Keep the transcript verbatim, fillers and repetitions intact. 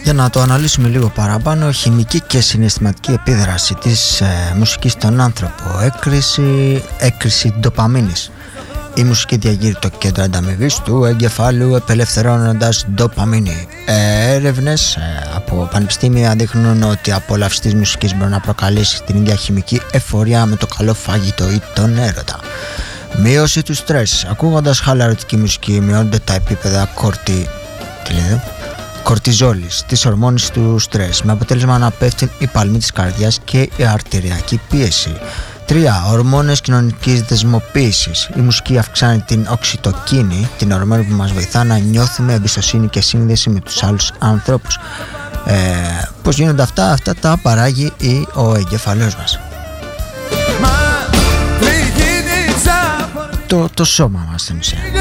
Για να το αναλύσουμε λίγο παραπάνω, χημική και συναισθηματική επίδραση της ε, μουσικής στον άνθρωπο, έκρηση, έκρηση ντοπαμίνης. Η μουσική διαγείρει το κέντρο ανταμοιβής του εγκεφάλου απελευθερώνοντας ντοπαμίνη. Ε, έρευνες ε, από πανεπιστήμια δείχνουν ότι η απόλαυση της μουσικής μπορεί να προκαλέσει την ίδια χημική εφορία με το καλό φαγητό ή τον έρωτα. Μείωση του στρες. Ακούγοντας χαλαρωτική μουσική μειώνονται τα επίπεδα κορτι... Τι λέει, κορτιζόλης, της ορμόνης του στρες, με αποτέλεσμα να πέφτουν η παλμή της καρδιάς και η αρτηριακή πίεση. τρία. Ορμόνες κοινωνικής δεσμοποίησης. Η μουσική αυξάνει την οξυτοκίνη, την ορμόνη που μας βοηθά να νιώθουμε εμπιστοσύνη και σύνδεση με τους άλλους ανθρώπους. Ε, πώς γίνονται αυτά? Αυτά τα παράγει η, ο εγκεφαλός μας. Το, το σώμα μας στην ουσία.